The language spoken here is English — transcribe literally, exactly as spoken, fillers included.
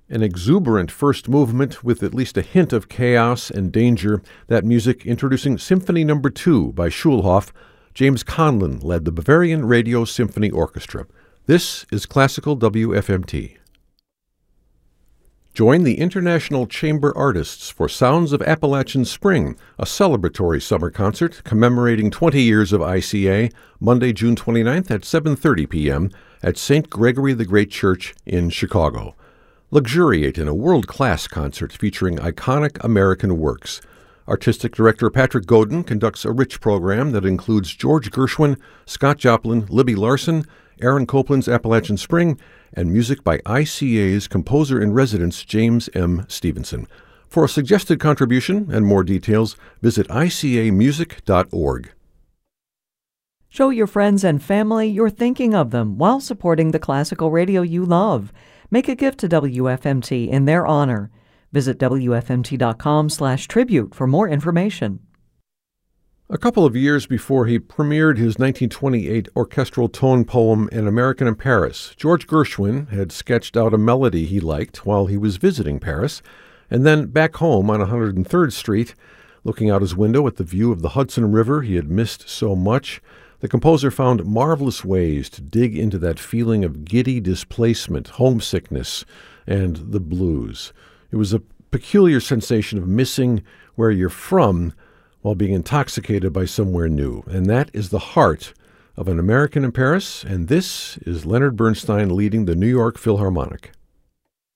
An exuberant first movement with at least a hint of chaos and danger, that music introducing Symphony Number two by Schulhoff. James Conlon led the Bavarian Radio Symphony Orchestra. This is Classical W F M T. Join the International Chamber Artists for Sounds of Appalachian Spring, a celebratory summer concert commemorating twenty years of I C A, Monday, June twenty-ninth at seven thirty p.m. at Saint Gregory the Great Church in Chicago. Luxuriate in a world-class concert featuring iconic American works. Artistic Director Patrick Godin conducts a rich program that includes George Gershwin, Scott Joplin, Libby Larsen, Aaron Copland's Appalachian Spring, and music by I C A's composer-in-residence James M. Stevenson. For a suggested contribution and more details, visit I C A music dot org. Show your friends and family you're thinking of them while supporting the classical radio you love. Make a gift to W F M T in their honor. Visit W F M T dot com slash tribute for more information. A couple of years before he premiered his nineteen twenty-eight orchestral tone poem An American in Paris, George Gershwin had sketched out a melody he liked while he was visiting Paris, and then back home on one hundred third Street, looking out his window at the view of the Hudson River he had missed so much, the composer found marvelous ways to dig into that feeling of giddy displacement, homesickness, and the blues. It was a peculiar sensation of missing where you're from while being intoxicated by somewhere new. And that is the heart of An American in Paris, and this is Leonard Bernstein leading the New York Philharmonic.